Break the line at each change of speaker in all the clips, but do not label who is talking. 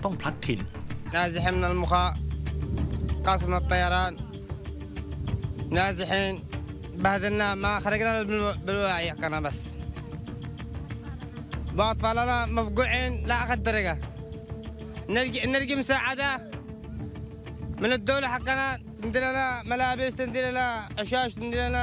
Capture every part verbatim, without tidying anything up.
نازحين من المخا قاسم الطيران نازحين بهدلنا ما خرجنا بالوعي حقنا بس بأطفالنا مفقوعين لا أخذ طريقة نلقي نلقي مساعدة من الدولة حقنا تنزل لنا ملابس تنزل لنا عشاش تنزل لنا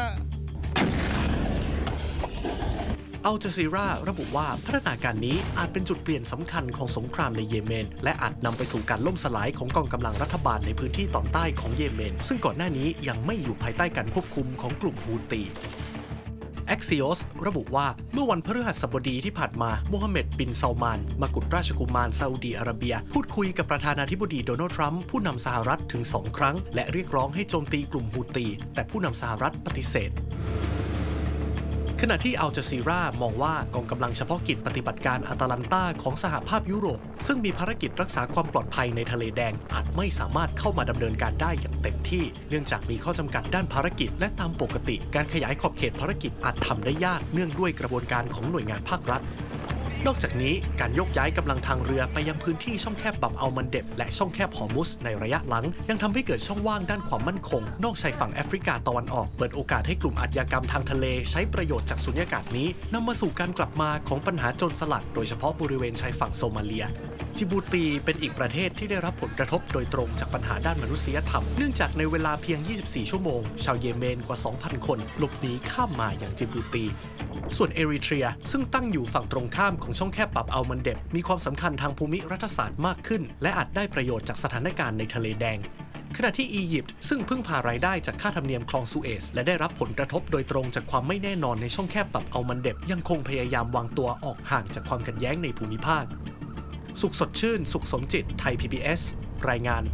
อัลจาซีราระบุว่าพัฒนาการนี้อาจเป็นจุดเปลี่ยนสำคัญของสงครามในเยเมนและอาจนำไปสู่การล่มสลายของกองกำลังรัฐบาลในพื้นที่ตอนใต้ของเยเมนซึ่งก่อนหน้านี้ยังไม่อยู่ภายใต้การควบคุมของกลุ่มฮูตี Axios ระบุว่าเมื่อวันพฤหัสบดีที่ผ่านมาโมฮัมเหม็ดบินซัลมานมกุฎราชกุมารซาอุดีอาระเบียพูดคุยกับประธานาธิบดีโดนัลด์ทรัมป์ผู้นำสหรัฐถึงสองครั้งและเรียกร้องให้โจมตีกลุ่มฮูตีแต่ผู้นำสหรัฐปฏิเสธขณะที่อัลจาซีรามองว่ากองกำลังเฉพาะกิจปฏิบัติการอาตาลันตาของสหภาพยุโรปซึ่งมีภารกิจรักษาความปลอดภัยในทะเลแดงอาจไม่สามารถเข้ามาดำเนินการได้อย่างเต็มที่เนื่องจากมีข้อจำกัดด้านภารกิจและตามปกติการขยายขอบเขตภารกิจอาจทำได้ยากเนื่องด้วยกระบวนการของหน่วยงานภาครัฐนอกจากนี้การยกย้ายกำลังทางเรือไปยังพื้นที่ช่องแคบบับอัลมันเดบและช่องแคบฮอร์มุสในระยะหลังยังทำให้เกิดช่องว่างด้านความมั่นคงนอกชายฝั่งแอฟริกาตะวันออกเปิดโอกาสให้กลุ่มอาชญากรรมทางทะเลใช้ประโยชน์จากสุญญากาศนี้นำมาสู่การกลับมาของปัญหาโจรสลัดโดยเฉพาะบริเวณชายฝั่งโซมาเลียจิบูตีเป็นอีกประเทศที่ได้รับผลกระทบโดยตรงจากปัญหาด้านมนุษยธรรมเนื่องจากในเวลาเพียงยี่สิบสี่ชั่วโมงชาวเยเมนกว่า สองพัน คนหลบหนีข้ามมาอย่างจิบูตีส่วนเอริเทรียซึ่งตั้งอยู่ฝั่งตรงข้ามของช่องแคบบับอัลมันเดบมีความสำคัญทางภูมิรัฐศาสตร์มากขึ้นและอาจได้ประโยชน์จากสถานการณ์ในทะเลแดงขณะที่อียิปต์ซึ่งพึ่งพารายได้จากค่าธรรมเนียมคลองสุเอซและได้รับผลกระทบโดยตรงจากความไม่แน่นอนในช่องแคบบับอัลมันเดบยังคงพยายามวางตัวออกห่างจากความขัดแย้งในภูมิภาคสุขสดชื่นสุขสมจิตไทย พี บี เอส รายงาน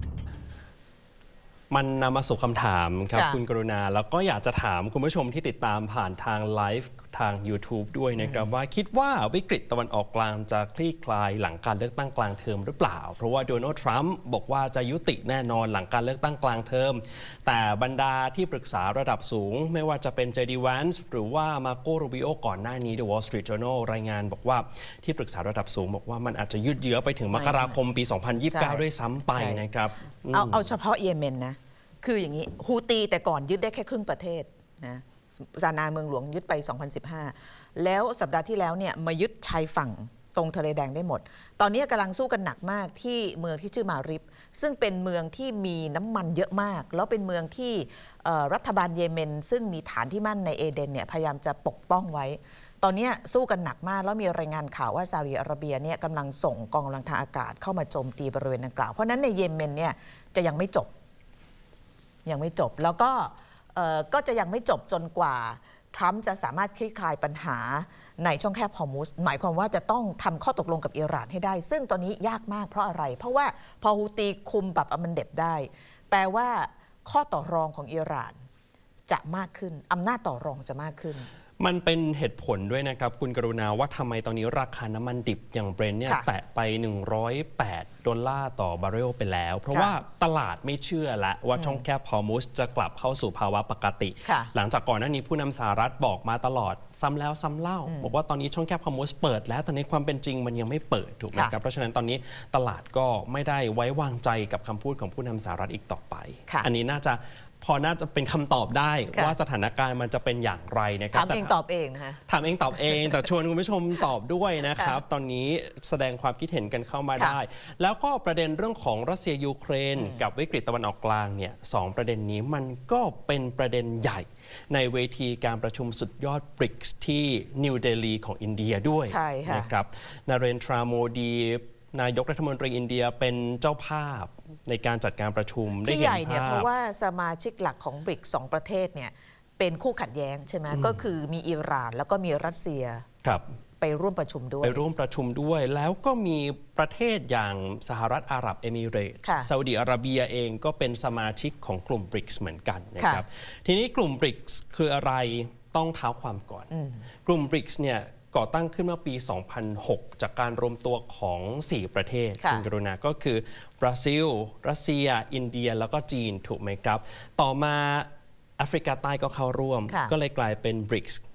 มันนำมาสู่คำถามครับคุณกรุณาแล้วก็อยากจะถามคุณผู้ชมที่ติดตามผ่านทางไลฟ์ทาง YouTube ด้วยนะครับว่าคิดว่าวิกฤตตะวันออกกลางจะคลี่คลายหลังการเลือกตั้งกลางเทอมหรือเปล่าเพราะว่าโดนัลด์ทรัมป์บอกว่าจะยุติแน่นอนหลังการเลือกตั้งกลางเทอมแต่บรรดาที่ปรึกษาระดับสูงไม่ว่าจะเป็น เจ ดี Vance หรือว่ามาโก รูบิโอก่อนหน้านี้ The Wall Street Journal รายงานบอกว่าที่ปรึกษาระดับสูงบอกว่ามันอาจจะยืดเยื้อไปถึงมกราคมปี สองพันยี่สิบเก้า ด้วยซ้ำไปนะครับ
เอาเอาเฉพาะเยเมนนะคืออย่างนี้ฮูตีแต่ก่อนยึดได้แค่ครึ่งประเทศนะซานาเมืองหลวงยึดไปสองพันสิบห้าแล้วสัปดาห์ที่แล้วเนี่ยมายึดชายฝั่งตรงทะเลแดงได้หมดตอนนี้กำลังสู้กันหนักมากที่เมืองที่ชื่อมาริบซึ่งเป็นเมืองที่มีน้ำมันเยอะมากแล้วเป็นเมืองที่รัฐบาลเยเมนซึ่งมีฐานที่มั่นในเอเดนเนี่ยพยายามจะปกป้องไว้ตอนนี้สู้กันหนักมากแล้วมีรายงานข่าวว่าซาอุดิอาระเบียเนี่ยกำลังส่งกองกำลังทางอากาศเข้ามาโจมตีบริเวณดังกล่าวเพราะนั้นในเยเมนเนี่ยจะยังไม่จบยังไม่จบแล้วก็ก็จะยังไม่จบจนกว่าทรัมป์จะสามารถคลี่คลายปัญหาในช่องแคบฮอร์มุสหมายความว่าจะต้องทำข้อตกลงกับอิหร่านให้ได้ซึ่งตอนนี้ยากมากเพราะอะไรเพราะว่าพอฮูตีคุมบับอัลมันเดบได้แปลว่าข้อต่อรองของอิหร่านจะมากขึ้นอำนาจต่อรองจะมากขึ้น
มันเป็นเหตุผลด้วยนะครับคุณกรุณาว่าทำไมตอนนี้ราคาน้ำมันดิบอย่างเบรนท์เนี่ยแตะไปหนึ่งร้อยแปดดอลลาร์ต่อบาร์เรลไปแล้วเพราะว่าตลาดไม่เชื่อละว่าช่องแคบฮอร์มุสจะกลับเข้าสู่ภาวะปกติหลังจากก่อนหน้านี้ผู้นำสหรัฐบอกมาตลอดซ้ำแล้วซ้ำเล่าบอกว่าตอนนี้ช่องแคบฮอร์มุสเปิดแล้วแต่ในความเป็นจริงมันยังไม่เปิดถูกไหมครับเพราะฉะนั้นตอนนี้ตลาดก็ไม่ได้ไว้วางใจกับคำพูดของผู้นำสหรัฐอีกต่อไปอันนี้น่าจะพอน่าจะเป็นคำตอบได้ว่าสถานการณ์มันจะเป็นอย่างไรนะครับ
ถามเองตอบเองนะคะ
ถามเองตอบเองแต่ชวนคุณผู้ชมตอบด้วยนะครับตอนนี้แสดงความคิดเห็นกันเข้ามาได้แล้วก็ประเด็นเรื่องของรัสเซียยูเครนกับวิกฤตตะวันออกกลางเนี่ยสองประเด็นนี้มันก็เป็นประเด็นใหญ่ในเวทีการประชุมสุดยอด บริกส์ ที่นิวเดลีของอินเดียด้วยนะครับนเรนทราโมดีนายกรัฐมนตรีอินเดียเป็นเจ้าภาพในการจัดการประชุมได้เห็นภาพที่ใหญ่
เนี่ยเพราะว่าสมาชิกหลักของ บริกส์ สองประเทศเนี่ยเป็นคู่ขัดแย้งใช่ไหมก็คือมีอิหร่านแล้วก็มีรัสเซียไปร่วมประชุมด้วย
ไปร่วมประชุมด้วยแล้วก็มีประเทศอย่างสหรัฐอาหรับเอมิเรตส์ซาอุดิอาระเบียเองก็เป็นสมาชิกของกลุ่ม บริกส์ เหมือนกันนะครับทีนี้กลุ่ม บริกส์ คืออะไรต้องเท้าความก่อนกลุ่ม บริกส์ เนี่ยก่อตั้งขึ้นเมื่อปี สองพันหก จากการรวมตัวของ สี่ ประเทศคุณกรุณาก็คือบราซิลรัสเซียอินเดียแล้วก็จีนถูกไหมครับต่อมาแอฟริกาใต้ก็เข้าร่วมก็เลยกลายเป็น บริกส์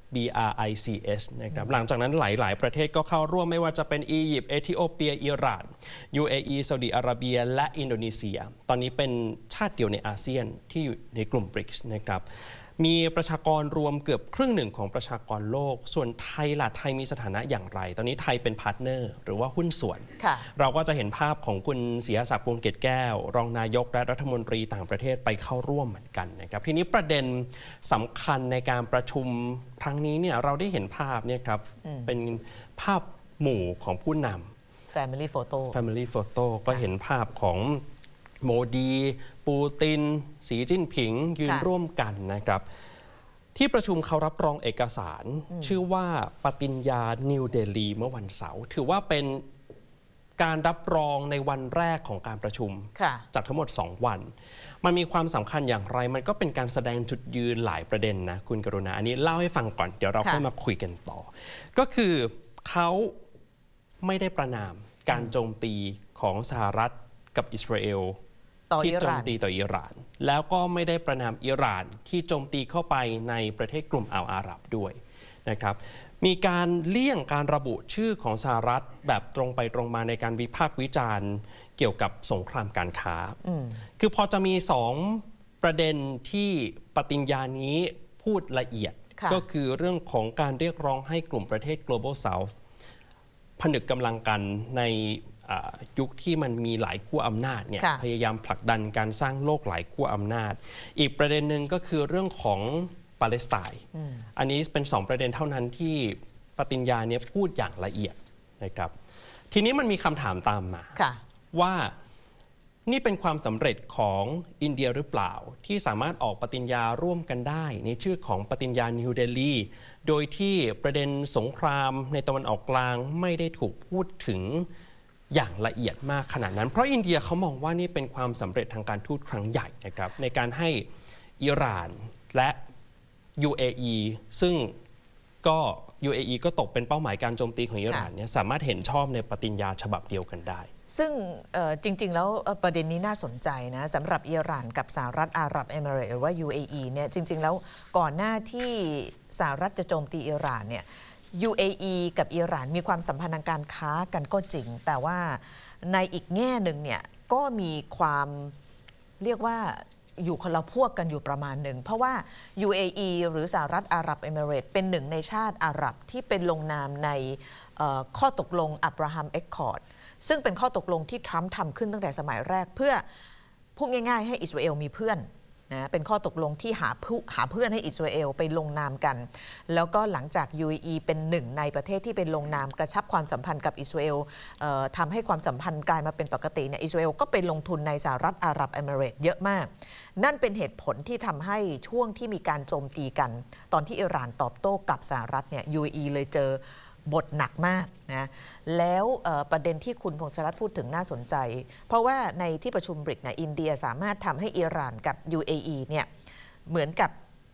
บี อาร์ ไอ ซี เอส นะครับหลังจากนั้นหลายๆประเทศก็เข้าร่วมไม่ว่าจะเป็นอียิปต์เอธิโอเปียอิหร่าน ยู เอ อี ซาอุดิอาระเบียและอินโดนีเซียตอนนี้เป็นชาติเดียวในอาเซียนที่อยู่ในกลุ่ม บริกส์ นะครับมีประชากรรวมเกือบครึ่งหนึ่งของประชากรโลกส่วนไทยล่ะไทยมีสถานะอย่างไรตอนนี้ไทยเป็นพาร์ทเนอร์หรือว่าหุ้นส่วนเราก็จะเห็นภาพของคุณศรีศักดิ์วงศ์เกตแก้วรองนายกและรัฐมนตรีต่างประเทศไปเข้าร่วมเหมือนกันนะครับทีนี้ประเด็นสำคัญในการประชุมครั้งนี้เนี่ยเราได้เห็นภาพเนี่ยครับเป็นภาพหมู่ของผู้นำ
Family Photo
Family Photo ก็เห็นภาพของโมดีปูตินสีจิ้นผิงยืนร่วมกันนะครับที่ประชุมเขารับรองเอกสารชื่อว่าปฏิญญานิวเดลีเมื่อวันเสาร์ถือว่าเป็นการรับรองในวันแรกของการประชุมจัดทั้งหมดสองวันมันมีความสำคัญอย่างไรมันก็เป็นการแสดงจุดยืนหลายประเด็นนะคุณกรุณาอันนี้เล่าให้ฟังก่อนเดี๋ยวเราค่อยมาคุยกันต่อก็คือเขาไม่ได้ประนามการโจมตีของสหรัฐกับอิสราเอลที่โจมตีต่ออิหร่านแล้วก็ไม่ได้ประนามอิหร่านที่โจมตีเข้าไปในประเทศกลุ่มอ่าวอาหรับด้วยนะครับมีการเลี่ยงการระบุชื่อของสหรัฐแบบตรงไปตรงมาในการวิพากษ์วิจารณ์เกี่ยวกับสงครามการค้าคือพอจะมีสองประเด็นที่ปฏิญญานี้พูดละเอียดก็คือเรื่องของการเรียกร้องให้กลุ่มประเทศ global south ผนึกกำลังกันในยุคที่มันมีหลายขั้วอำนาจเนี่ยพยายามผลักดันการสร้างโลกหลายขั้วอำนาจอีกประเด็นหนึ่งก็คือเรื่องของปาเลสไตน์อันนี้เป็นสองประเด็นเท่านั้นที่ปฏิญญาเนี่ยพูดอย่างละเอียดนะครับทีนี้มันมีคำถามตามมาว่านี่เป็นความสำเร็จของอินเดียหรือเปล่าที่สามารถออกปฏิญญาร่วมกันได้ในชื่อของปฏิญญานิวเดลีโดยที่ประเด็นสงครามในตะวันออกกลางไม่ได้ถูกพูดถึงอย่างละเอียดมากขนาดนั้นเพราะอินเดียเขามองว่านี่เป็นความสำเร็จทางการทูตครั้งใหญ่นะครับในการให้อิหร่านและ ยู เอ อี ซึ่งก็ ยู เอ อี ก็ตกเป็นเป้าหมายการโจมตีของอิหร่านเนี่ยสามารถเห็นชอบในปฏิญญาฉบับเดียวกันได้
ซึ่งจริงๆแล้วประเด็นนี้น่าสนใจนะสำหรับอิหร่านกับสหรัฐอาหรับเอมิเรตส์หรือว่า ยู เอ อี เนี่ยจริงๆแล้วก่อนหน้าที่สหรัฐจะโจมตีอิหร่านเนี่ย ยู เอ อี กับอิหร่านมีความสัมพันธ์ทางการค้ากันก็จริงแต่ว่าในอีกแง่หนึ่งเนี่ยก็มีความเรียกว่าอยู่คนละพวกกันอยู่ประมาณหนึ่งเพราะว่า ยู เอ อี หรือสหรัฐอาหรับเอมิเรตส์เป็นหนึ่งในชาติอาหรับที่เป็นลงนามในข้อตกลงอับราฮัมเอ็กคอร์ดซึ่งเป็นข้อตกลงที่ทรัมป์ทำขึ้นตั้งแต่สมัยแรกเพื่อพูดง่ายๆให้อิสราเอลมีเพื่อนนะเป็นข้อตกลงที่หาหาเพื่อนให้อิสราเอลไปลงนามกันแล้วก็หลังจาก ยู เอ อี เป็นหนึ่งในประเทศที่เป็นลงนามกระชับความสัมพันธ์กับอิสราเอลทำให้ความสัมพันธ์กลายมาเป็นปกติเนี่ยอิสราเอลก็ไปลงทุนในสหรัฐอาหรับเอมิเรตส์เยอะมากนั่นเป็นเหตุผลที่ทำให้ช่วงที่มีการโจมตีกันตอนที่อิหร่านตอบโต้กับสหรัฐเนี่ย ยู เอ อี เลยเจอบทหนักมากนะแล้วประเด็นที่คุณพงศรัตน์พูดถึงน่าสนใจเพราะว่าในที่ประชุมบริกเนี่ยอินเดียสามารถทำให้อิหร่านกับ ยู เอ อี เนี่ยเหมือนกับ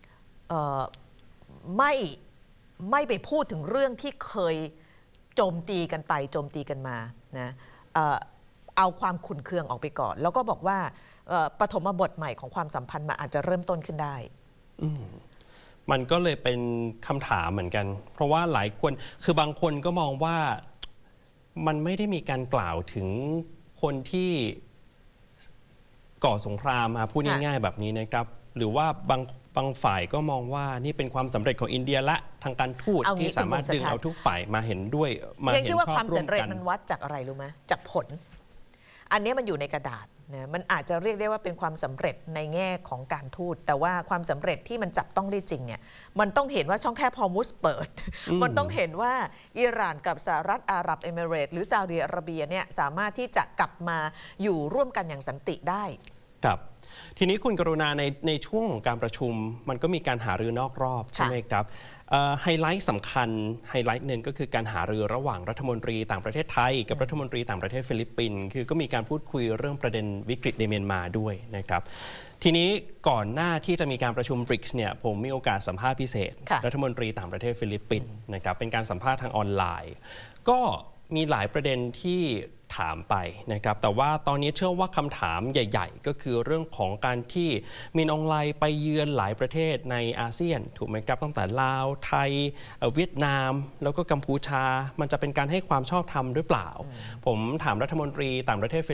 ไม่ไม่ไปพูดถึงเรื่องที่เคยโจมตีกันไปโจมตีกันมานะเอาความขุ่นเคืองออกไปก่อนแล้วก็บอกว่าปฐมบทใหม่ของความสัมพันธ์มันอาจจะเริ่มต้นขึ้นได้
มันก็เลยเป็นคำถามเหมือนกันเพราะว่าหลายคนคือบางคนก็มองว่ามันไม่ได้มีการกล่าวถึงคนที่ก่อสงครามมาพูดง่ายๆแบบนี้นะครับหรือว่าบางบางฝ่ายก็มองว่านี่เป็นความสำเร็จของอินเดียและทางการทูตที่สามารถดึงเอาทุกฝ่ายมาเห็นด้วยมาเห็นชอบร่วมกันยังคิดว่าความสำเร็จ
มันวัดจากอะไรรู้ไหมจากผลอันนี้มันอยู่ในกระดาษนะมันอาจจะเรียกได้ว่าเป็นความสำเร็จในแง่ของการทูตแต่ว่าความสำเร็จที่มันจับต้องได้จริงเนี่ยมันต้องเห็นว่าช่องแคบฮอร์มุซเปิด มันต้องเห็นว่าอิหร่านกับสหรัฐอาหรับเอมิเรตส์หรือซาอุดิอาระเบียเนี่ยสามารถที่จะกลับมาอยู่ร่วมกันอย่างสันติได้
ครับทีนี้คุณกรุณาในในช่วงของการประชุมมันก็มีการหารือนอกรอบใช่ไหมครับไฮไลท์สำคัญไฮไลท์หนึ่งก็คือการหารือระหว่างรัฐมนตรีต่างประเทศไทยกับรัฐมนตรีต่างประเทศฟิลิปปินส์คือก็มีการพูดคุยเรื่องประเด็นวิกฤตในเมียนมาด้วยนะครับทีนี้ก่อนหน้าที่จะมีการประชุม บริกส์ เนี่ยผมมีโอกาสสัมภาษณ์พิเศษรัฐมนตรีต่างประเทศฟิลิปปินส์นะครับเป็นการสัมภาษณ์ทางออนไลน์ก็มีหลายประเด็นที่ถามไปนะครับแต่ว่าตอนนี้เชื่อว่าคำถามใหญ่ๆก็คือเรื่องของการที่มินอองไลน์ไปเยือนหลายประเทศในอาเซียนถูกไหมครับตั้งแต่ลาวไทยเวียดนามแล้วก็กัมพูชามันจะเป็นการให้ความชอบธรรมหรือเปล่าผมถามรัฐมนตรีต่างประเทศ